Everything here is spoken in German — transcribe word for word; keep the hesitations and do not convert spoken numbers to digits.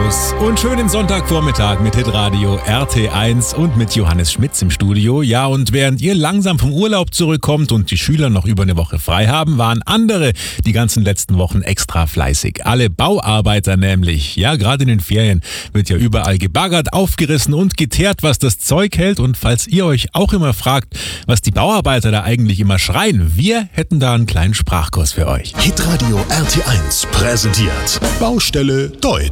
Servus und schönen Sonntagvormittag mit Hitradio R T eins und mit Johannes Schmitz im Studio. Ja, und während ihr langsam vom Urlaub zurückkommt und die Schüler noch über eine Woche frei haben, waren andere die ganzen letzten Wochen extra fleißig. Alle Bauarbeiter nämlich. Ja, gerade in den Ferien wird ja überall gebaggert, aufgerissen und geteert, was das Zeug hält. Und falls ihr euch auch immer fragt, was die Bauarbeiter da eigentlich immer schreien, wir hätten da einen kleinen Sprachkurs für euch. Hitradio R T eins präsentiert Baustelle Deutsch.